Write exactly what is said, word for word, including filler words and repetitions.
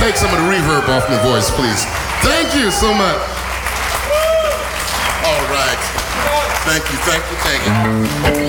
take some of the reverb off my voice, please. Thank you so much. All right. Thank you, thank you, thank you.